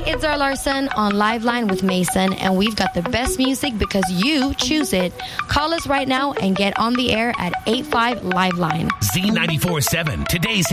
It's Zara Larson on Liveline with Mason, and we've got the best music because you choose it. Call us right now and get on the air at 85 Liveline. Z94.7, today's